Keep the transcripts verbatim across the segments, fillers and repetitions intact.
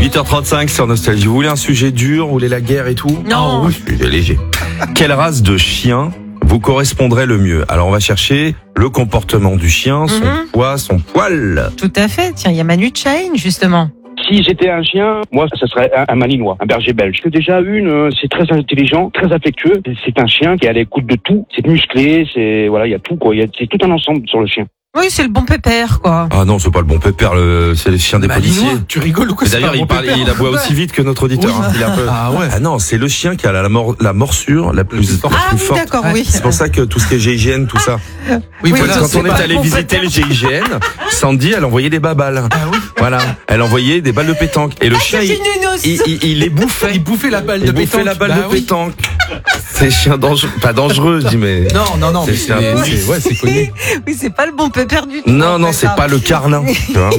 huit heures trente-cinq sur Nostalgie. Vous voulez un sujet dur? Vous voulez la guerre et tout? Non. Oh, oui, sujet léger. Quelle race de chien vous correspondrait le mieux? Alors on va chercher le comportement du chien, son Mhm. poids, son poil. Tout à fait. Tiens, il y a Manu Chain, justement. Si j'étais un chien, moi, ça serait un, un malinois, un berger belge. J'ai déjà une, euh, c'est très intelligent, très affectueux. C'est un chien qui est à l'écoute de tout. C'est musclé, c'est voilà, il y a tout quoi. Il y a, c'est tout un ensemble sur le chien. Oui, c'est le bon pépère, quoi. Ah non, c'est pas le bon pépère, le, c'est les chiens des policiers. Malinois, tu rigoles ou quoi? Et c'est d'ailleurs, pas il mon parle, pépère. il aboie aussi vite que notre auditeur. Oui. hein. Il est un peu... Ah ouais. Ah non, c'est le chien qui a la, mor- la morsure la plus, Ah plus oui, forte. d'accord, Ouais. oui. C'est pour ça que tout ce qui est G I G N, tout ça. Oui, Oui, voilà, ça, Quand c'est on est pas- allé bon visiter pépère. les G I G N, Sandy, elle envoyait des babales. Ah oui. Voilà, elle envoyait des balles de pétanque. Et le chien, il, Géninos. il, il, il les bouffait. Il bouffait la balle Il de bouffait pétanque. la balle Bah de oui. pétanque. C'est chien dangereux, pas dangereux, je dis, mais... Non, non, non, C'est- mais c'est c'est, un peu- c'est- ouais, c'est connu. Oui, c'est pas le bon pépère du tout. Non, en non, fait, c'est hein. pas le carlin, tu vois.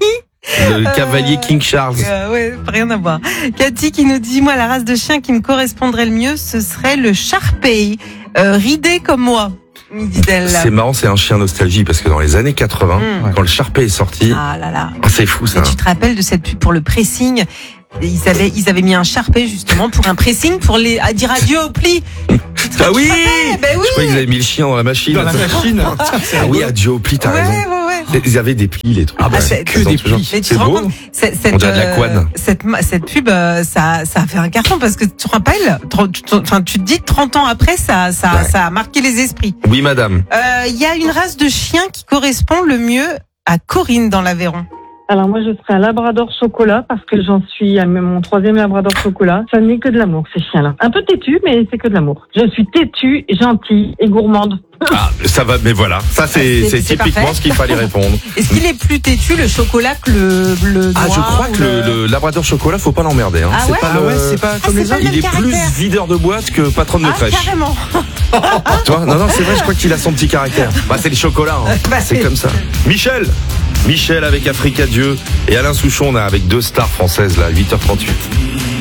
Le cavalier King Charles. Euh, ouais, rien à voir. Cathy qui nous dit, moi, la race de chien qui me correspondrait le mieux, ce serait le Sharpei, euh, ridé comme moi, me dit-elle. C'est marrant, c'est un chien nostalgie, parce que dans les années quatre-vingts, Mm. quand le Sharpei est sorti, Ah là là. ah, c'est fou ça. Et tu te rappelles de cette pub pour le pressing? Ils avaient, ils avaient mis un Sharpei justement pour un pressing pour les, à dire adieu au pli. Tu te Ah oui! rappelles? Ben oui. Je croyais qu'ils avaient mis le chien dans la machine. Dans la machine. Ah oui, adieu au pli, t'as Ouais, raison. ouais, ouais. Ils avaient des plis, les trucs. Ah bah, Ouais, c'est que ils ont des toujours- plis. Mais tu C'est te rends beau. compte, c'est- cette, On dirait de la euh, couenne. cette, ma- cette pub, euh, ça, ça a fait un carton parce que tu te rappelles, trente- tu, enfin, tu te dis trente ans après, ça, ça, Ouais. ça a marqué les esprits. Oui, madame. Euh, Il y a une race de chien qui correspond le mieux à Corinne dans l'Aveyron. Alors moi je serais un labrador chocolat parce que j'en suis à mon troisième labrador chocolat. Ça n'est que de l'amour ces chiens-là. Un peu têtu mais c'est que de l'amour. Je suis têtue, gentille et gourmande. Ah, ça va, mais voilà. Ça, c'est, C'est- c'est c'est typiquement parfait. ce qu'il fallait répondre. Est-ce qu'il est plus têtu le chocolat que le, le Ah, noir je crois ou que le, le labrador chocolat, faut pas l'emmerder, hein. Ah c'est ouais pas Ah le- ouais, c'est pas comme c'est les pas autres. le il est même plus caractère. videur de boîte que patronne de Ah, crèche. carrément. Tu vois, non, non, c'est vrai, je crois qu'il a son petit caractère. Bah, c'est le chocolat, hein. Bah, C'est c'est- comme ça. Michel! Michel avec Africa Dieu et Alain Souchon, on a avec deux stars françaises, là, huit heures trente-huit.